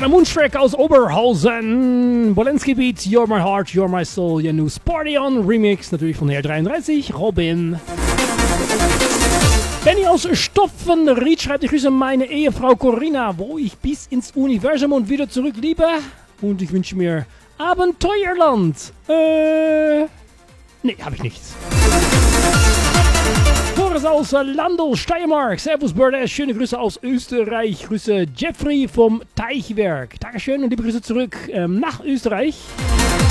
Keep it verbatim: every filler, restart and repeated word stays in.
der Moonstruck aus Oberhausen. Wolenski Beat, You're My Heart, You're My Soul, Your New Party On Remix, natürlich von R dreiunddreißig, Robin. Benny aus Stopfenried schreibt, ich grüße meine Ehefrau Corinna, wo ich bis ins Universum und wieder zurück liebe. Und ich wünsche mir Abenteuerland. Äh, nee, hab ich nichts. Boris aus Landl, Steiermark. Servus, Bird. Schöne Grüße aus Österreich. Grüße Jeffrey vom Teichwerk. Dankeschön und liebe Grüße zurück ähm, nach Österreich.